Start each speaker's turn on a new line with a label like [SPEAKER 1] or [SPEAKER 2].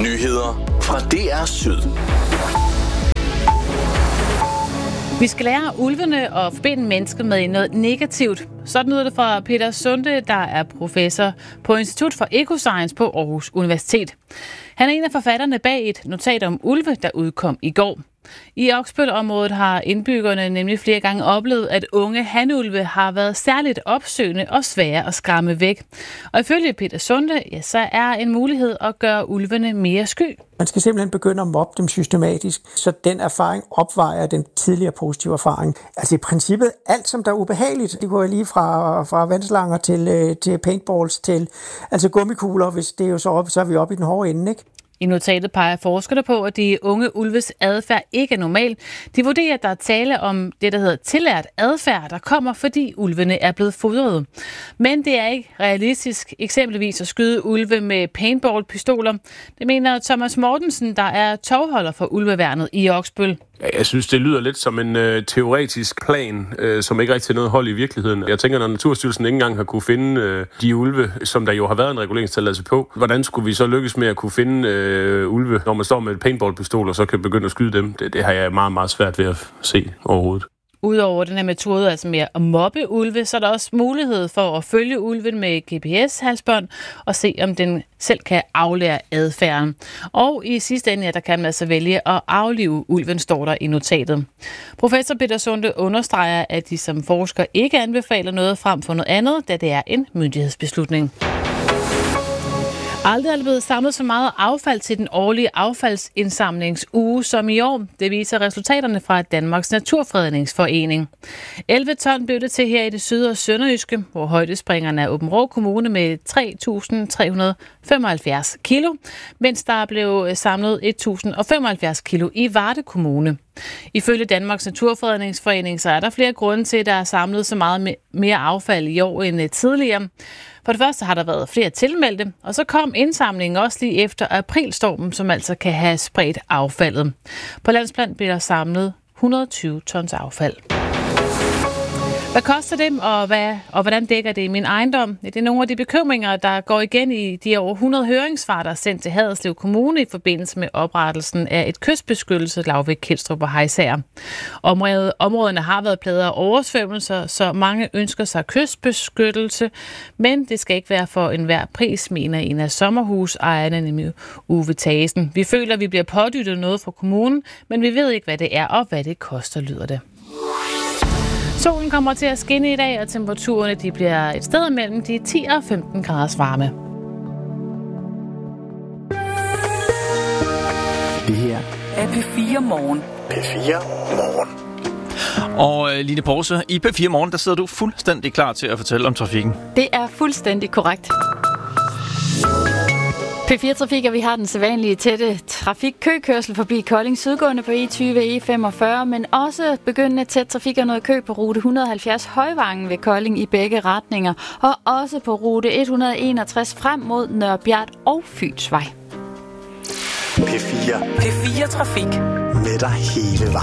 [SPEAKER 1] Nyheder fra DR Syd.
[SPEAKER 2] Vi skal lære ulvene at forbinde mennesket med noget negativt. Sådan lyder det fra Peter Sunde, der er professor på Institut for Ecoscience på Aarhus Universitet. Han er en af forfatterne bag et notat om ulve, der udkom i går. I Oksbøl-området har indbyggerne nemlig flere gange oplevet, at unge hanulve har været særligt opsøgende og svære at skræmme væk. Og ifølge Peter Sunde, så er en mulighed at gøre ulvene mere sky.
[SPEAKER 3] Man skal simpelthen begynde at mobbe dem systematisk, så den erfaring opvejer den tidligere positive erfaring. Altså i princippet alt, som der er ubehageligt, det går lige fra vandslanger til paintballs til altså gummikugler, hvis det er jo så er vi oppe i den hårde ende, ikke?
[SPEAKER 2] I notatet peger forskere på, at de unge ulves adfærd ikke er normal. De vurderer, at der er tale om det, der hedder tillært adfærd, der kommer, fordi ulvene er blevet fodret. Men det er ikke realistisk eksempelvis at skyde ulve med paintball-pistoler. Det mener Thomas Mortensen, der er tovholder for ulveværnet i Oksbøl.
[SPEAKER 4] Jeg synes, det lyder lidt som en teoretisk plan, som ikke rigtig har noget hold i virkeligheden. Jeg tænker, når Naturstyrelsen ikke engang har kunne finde de ulve, som der jo har været en reguleringstilladelse på, hvordan skulle vi så lykkes med at kunne finde ulve, når man står med et paintballpistol og så kan begynde at skyde dem? Det har jeg meget, meget svært ved at se overhovedet.
[SPEAKER 2] Udover den her metode, altså med at mobbe ulve, så er der også mulighed for at følge ulven med GPS-halsbånd og se, om den selv kan aflære adfærden. Og i sidste ende, der kan man altså vælge at aflive ulven, står der i notatet. Professor Peter Sunde understreger, at de som forsker ikke anbefaler noget frem for noget andet, da det er en myndighedsbeslutning. Aldrig er blevet samlet så meget affald til den årlige affaldsindsamlingsuge som i år. Det viser resultaterne fra Danmarks Naturfredningsforening. 11 ton blev det til her i det syd- og sønderjyske, hvor højdespringerne er Aabenraa Kommune med 3.375 kilo, mens der blev samlet 1.075 kilo i Varde Kommune. Ifølge Danmarks Naturfredningsforening så er der flere grunde til, at der er samlet så meget mere affald i år end tidligere. For det første har der været flere tilmeldte, og så kom indsamlingen også lige efter aprilstormen, som altså kan have spredt affaldet. På landsplan bliver der samlet 120 tons affald. Hvad koster det, og hvordan dækker det i min ejendom? Det er nogle af de bekymringer, der går igen i de over 100 høringssvar, der er sendt til Haderslev Kommune i forbindelse med oprettelsen af et kystbeskyttelseslag ved Kelstrup og Hejsager. Områderne har været plaget af oversvømmelser, så mange ønsker sig kystbeskyttelse, men det skal ikke være for enhver pris, mener en af sommerhusejerne, nemlig Uwe Thasen. Vi føler, at vi bliver pådyttet noget fra kommunen, men vi ved ikke, hvad det er og hvad det koster, lyder det. Solen kommer til at skinne i dag, og temperaturerne de bliver et sted mellem de 10 og 15 graders varme.
[SPEAKER 5] Det her er P4 Morgen.
[SPEAKER 1] P4 Morgen.
[SPEAKER 6] Og Line Porse, i P4 Morgen, der sidder du fuldstændig klar til at fortælle om trafikken.
[SPEAKER 7] Det er fuldstændig korrekt. P4 Trafik, og vi har den sædvanlige tætte trafikkøkørsel forbi Kolding sydgående på E20 E45, men også begyndende tæt trafik og noget kø på rute 170 Højvangen ved Kolding i begge retninger, og også på rute 161 frem mod Nørrebjert og Fynsvej.
[SPEAKER 1] P4
[SPEAKER 5] Trafik.
[SPEAKER 1] med dig hele vejen.